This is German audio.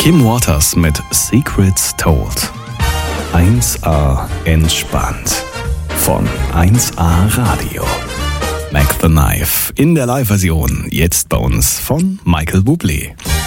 Kim Waters mit Secrets Told. 1A entspannt. Von 1A Radio. Mac the Knife in der Live-Version. Jetzt bei uns von Michael Bublé.